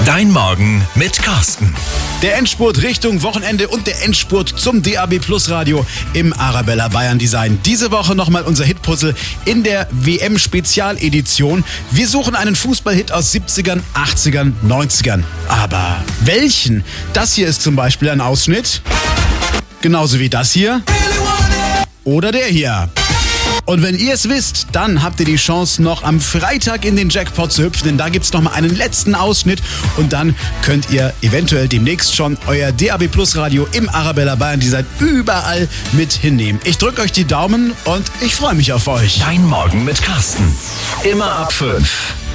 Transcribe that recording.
Dein Morgen mit Carsten. Der Endspurt Richtung Wochenende und der Endspurt zum DAB Plus Radio im Arabella Bayern Design. Diese Woche nochmal unser Hitpuzzle in der WM-Spezialedition. Wir suchen einen Fußballhit aus 70ern, 80ern, 90ern. Aber welchen? Das hier ist zum Beispiel ein Ausschnitt. Genauso wie das hier. Oder der hier. Und wenn ihr es wisst, dann habt ihr die Chance, noch am Freitag in den Jackpot zu hüpfen, denn da gibt's noch mal einen letzten Ausschnitt und dann könnt ihr eventuell demnächst schon euer DAB Plus Radio im Arabella Bayern Design überall mit hinnehmen. Ich drücke euch die Daumen und ich freue mich auf euch. Dein Morgen mit Carsten. Immer ab 5.